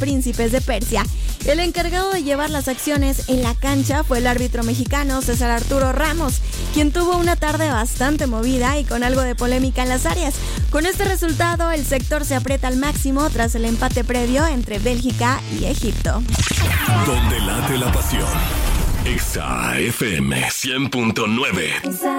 Príncipes de Persia. El encargado de llevar las acciones en la cancha fue el árbitro mexicano César Arturo Ramos, quien tuvo una tarde bastante movida y con algo de polémica en las áreas. Con este resultado, el sector se aprieta al máximo tras el empate previo entre Bélgica y Egipto. Donde late la pasión. Exa FM 100.9.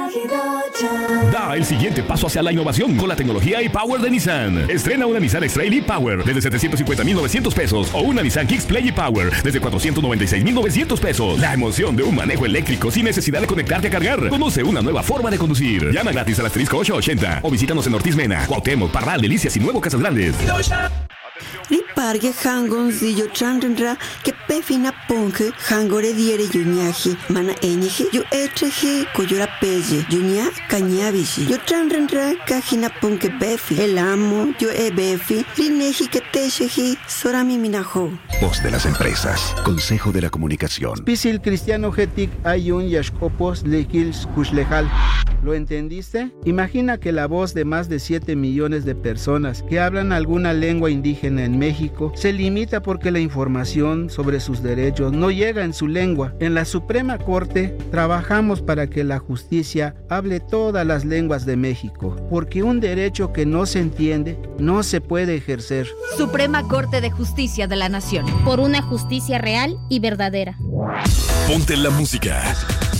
Da el siguiente paso hacia la innovación con la tecnología e-Power de Nissan. Estrena una Nissan X-Trail e-Power desde 750,900 pesos o una Nissan Kicks Play e-Power desde 496,900 pesos. La emoción de un manejo eléctrico sin necesidad de conectarte a cargar. Conoce una nueva forma de conducir. Llama gratis al asterisco 880 o visítanos en Ortiz Mena, Cuauhtémoc, Parral, Delicias y Nuevo Casas Grandes. Riparge hangonzillo chanrenra que pefina ponge hangore diere yuñaje mana eñeje yo etreje coyora pelle yuña cañabishi yo chanrenra cajina ponge befi el amo yo befi rineji que tejeji sorami minajo. Voz de las empresas. Consejo de la Comunicación. Pisil cristiano getik ayun yashkopos lekil skushlejal. ¿Lo entendiste? Imagina que la voz de más de 7 millones de personas que hablan alguna lengua indígena en México se limita porque la información sobre sus derechos no llega en su lengua. En la Suprema Corte trabajamos para que la justicia hable todas las lenguas de México, porque un derecho que no se entiende no se puede ejercer. Suprema Corte de Justicia de la Nación. Por una justicia real y verdadera. Ponte la música.